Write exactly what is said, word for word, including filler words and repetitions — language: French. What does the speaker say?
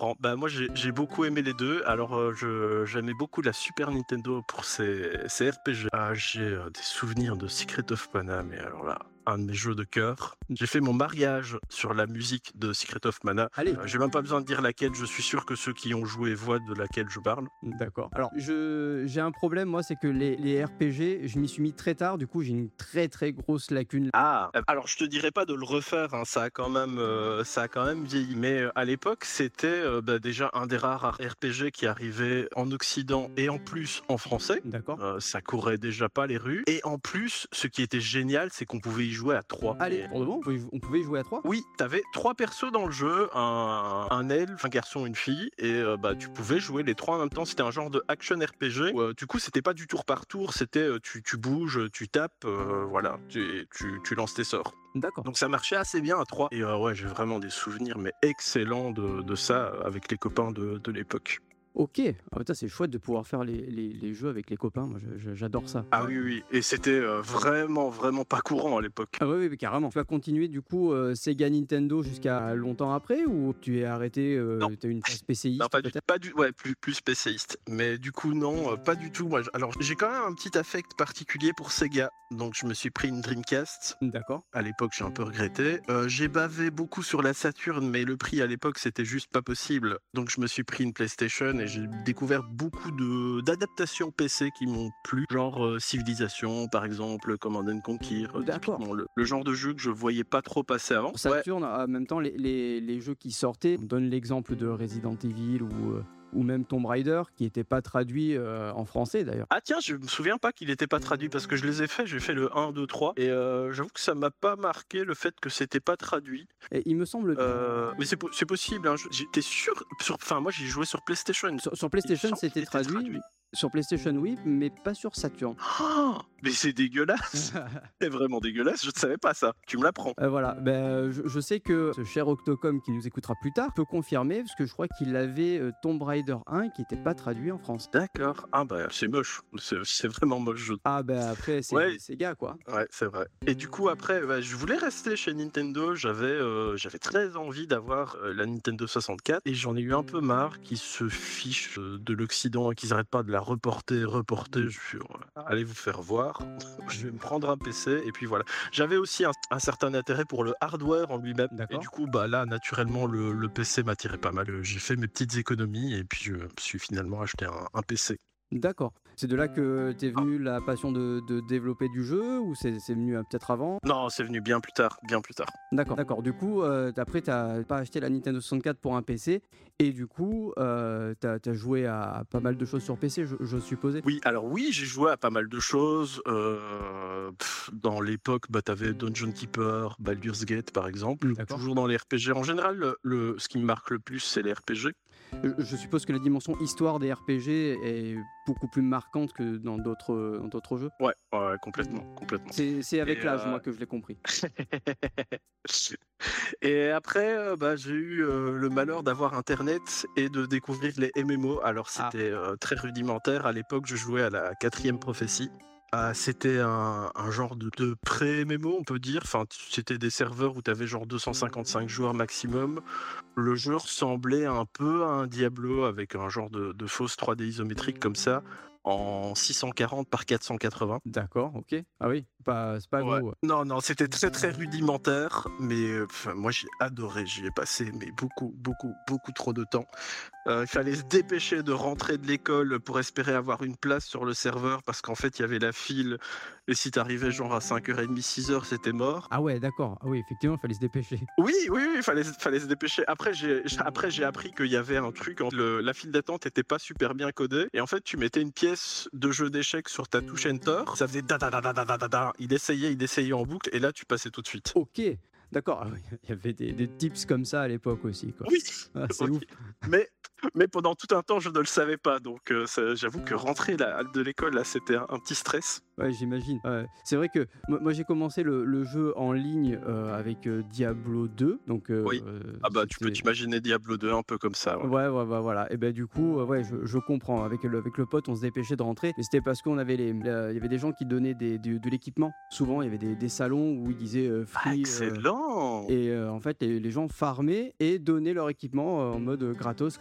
comprends. Bah, moi, j'ai j'ai beaucoup aimé les deux. Alors, heu, je j'aimais beaucoup la Super Nintendo pour ses ses R P G. Ah, j'ai, heu, des souvenirs de Secret of Mana, mais alors là, un de mes jeux de cœur. J'ai fait mon mariage sur la musique de Secret of Mana. Allez, Heu, j'ai même pas besoin de dire laquelle, je suis sûr que ceux qui ont joué voient de laquelle je parle. d'accord. Alors, je j'ai un problème, moi, c'est que les les R P G, je m'y suis mis très tard, du coup, j'ai une très, très grosse lacune. Ah! Heu, alors je te dirais pas de le refaire, hein, ça a quand même, heu, ça a quand même vieilli. Mais, heu, à l'époque, c'était, heu, bah, déjà un des rares R P G qui arrivait en occident et en plus en français. D'accord. Heu, ça courait déjà pas les rues et en plus, ce qui était génial, c'est qu'on pouvait y jouer à trois. Allez, Et pour de bon, on pouvait on pouvait y jouer à trois. oui, t'avais trois persos dans le jeu, un un elfe, un garçon, une fille et heu, bah, tu pouvais jouer les trois en même temps. C'était un genre de action R P G où, heu, du coup, c'était pas du tour par tour, c'était, heu, tu tu bouges, tu tapes, heu, voilà, tu tu tu lances tes sorts. D'accord. Donc ça marchait assez bien à trois. Et heu, ouais, j'ai vraiment des souvenirs mais excellents de de ça, heu, avec les copains de de l'époque. OK. Ah putain, c'est chouette de pouvoir faire les les les jeux avec les copains. Moi, je je j'adore ça. Ah oui, oui et c'était, heu, vraiment, vraiment pas courant à l'époque. Ah oui, oui, mais carrément. Tu as continué du coup, heu, Sega Nintendo jusqu'à longtemps après ou tu es arrêté, Non. heu, tu as eu une phase Non, PCiste pas du peut-être? pas du ouais, plus plus spécialiste. Mais du coup, non, heu, pas du tout. Moi, j alors j'ai quand même un petit affect particulier pour Sega, donc je me suis pris une Dreamcast. D'accord. À l'époque, j'ai un peu regretté. Heu, j'ai bavé beaucoup sur la Saturn, mais le prix à l'époque, c'était juste pas possible. Donc je me suis pris une PlayStation et j'ai découvert beaucoup de d'adaptations P C qui m'ont plu, genre, heu, Civilization, par exemple, Command and Conquer, heu, D'accord. typiquement le le genre de jeu que je voyais pas trop passer avant. Ouais. Saturn, en même temps, les les les jeux qui sortaient, on donne l'exemple de Resident Evil ou, heu, ou même Tomb Raider qui n'était pas traduit, heu, en français d'ailleurs. Ah tiens, je me souviens pas qu'il était pas traduit parce que je les ai faits, j'ai fait le un, deux, trois et heu, j'avoue que ça m'a pas marqué le fait que c'était pas traduit. Et il me semble Heu, mais c'est po c'est possible, hein, je j'étais sûr sur enfin moi j'ai joué sur PlayStation, sur sur il me PlayStation, semble qu'il c'était était traduit. traduit. Sur PlayStation, oui, mais pas sur Saturn. Oh, mais c'est dégueulasse! C'est vraiment dégueulasse, je ne savais pas ça. Tu me l'apprends. Heu, voilà, ben, je je sais que ce cher Octocom qui nous écoutera plus tard peut confirmer parce que je crois qu'il avait, heu, Tomb Raider un qui était pas traduit en France. D'accord. Ah bah, c'est moche, c'est c'est vraiment moche, je Ah ben, après c'est ouais. Sega quoi. Ouais, c'est vrai. Et du coup, après, bah, je voulais rester chez Nintendo. J'avais euh, j'avais très envie d'avoir euh, la Nintendo soixante-quatre et j'en ai eu un peu marre qu'ils se fichent euh, de l'Occident et qu'ils arrêtent pas de la reporter, reporter. Je suis, euh, allez vous faire voir. Je vais me prendre un P C et puis voilà. J'avais aussi un, un certain intérêt pour le hardware en lui-même. Et D'accord. du coup, bah là, naturellement, le, le P C m'attirait pas mal. J'ai fait mes petites économies et puis je me suis finalement acheté un, un P C. D'accord. C'est de là que t'es venu la passion de de développer du jeu ou c'est c'est venu, heu, peut-être avant? Non, c'est venu bien plus tard, bien plus tard. D'accord, d'accord. Du coup, heu, après tu as pas acheté la Nintendo soixante-quatre pour un P C et du coup, heu, tu as joué à pas mal de choses sur P C, je j'ose supposer? Oui, alors oui, j'ai joué à pas mal de choses. Heu, dans l'époque, bah, tu avais Dungeon Keeper, Baldur's Gate, par exemple. Mmh, d'accord. Toujours dans les R P G. En général, le le ce qui me marque le plus, c'est les R P G. Je je suppose que la dimension histoire des R P G est beaucoup plus marquante que dans d'autres, dans d'autres jeux? Ouais, ouais, ouais, complètement, complètement. C'est c'est Et avec l'âge, heu moi, que je l'ai compris. et après, heu, bah, j'ai eu, heu, le malheur d'avoir internet et de découvrir les M M O. Alors Ah, c'était, heu, très rudimentaire. À l'époque, je jouais à la quatrième prophétie. Ah, c'était un un genre de de pré-M M O, on peut dire. Enfin, t c'était des serveurs où tu avais genre deux cent cinquante-cinq joueurs maximum. Le jeu ressemblait un peu à un Diablo avec un genre de de fausse trois D isométrique comme ça, en six cent quarante par quatre cent quatre-vingts. d'accord, OK. Ah oui, pas c'est pas Ouais. gros, ouais. Non, non, c'était très, très rudimentaire, mais heu, enfin, moi j'ai adoré. J'y ai passé mais beaucoup, beaucoup, beaucoup trop de temps. Heu, il fallait se dépêcher de rentrer de l'école pour espérer avoir une place sur le serveur parce qu'en fait, il y avait la file et si tu arrivais genre à cinq heures trente, six heures, c'était mort. Ah ouais, d'accord. Ah oui, effectivement, il fallait se dépêcher. Oui, oui, oui, il fallait fallait se dépêcher. Après j'ai j après j'ai appris qu'il y avait un truc en le la file d'attente était pas super bien codée et en fait, tu mettais une pièce de jeu d'échecs sur ta touche enter, ça faisait da da da da da da da da. Il essayait, il essayait en boucle et là, tu passais tout de suite. OK, d'accord. Ah oui, il y avait des des tips comme ça à l'époque aussi, quoi. Oui, Ah, c'est oui, ouf. mais Mais pendant tout un temps, je ne le savais pas. Donc, euh, ça- j'avoue que rentrer la, de l'école, là, c'était un, un petit stress. Ouais, j'imagine. Ouais. C'est vrai que moi, moi, j'ai commencé le, le jeu en ligne euh, avec euh, Diablo deux, donc euh, Oui. euh, Ah bah, tu peux c'était. t'imaginer Diablo deux un peu comme ça, ouais. Ouais, ouais, bah, voilà. Et ben du coup, euh, ouais, je, je comprends. Avec le, avec le pote, on se dépêchait de rentrer. Mais c'était parce qu'on avait les, la- il y avait des gens qui donnaient des, du- de l'équipement. Souvent, il y avait des, des salons où ils disaient euh, Ah, free. euh, excellent! et euh, en fait, les, les gens farmaient et donnaient leur équipement euh, en mode euh, gratos